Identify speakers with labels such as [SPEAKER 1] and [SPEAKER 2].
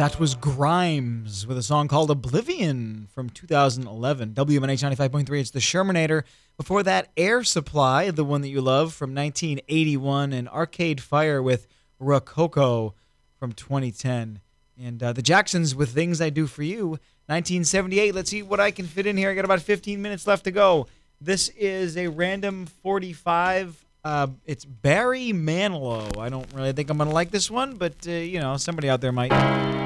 [SPEAKER 1] That was Grimes with a song called Oblivion from 2011. WMNH 95.3, it's the Shermanator. Before that, Air Supply, the one that you love, from 1981, and Arcade Fire with Rococo from 2010. And the Jacksons with Things I Do For You, 1978. Let's see what I can fit in here. I got about 15 minutes left to go. This is a random 45. It's Barry Manilow. I don't really think I'm going to like this one, but, somebody out there might.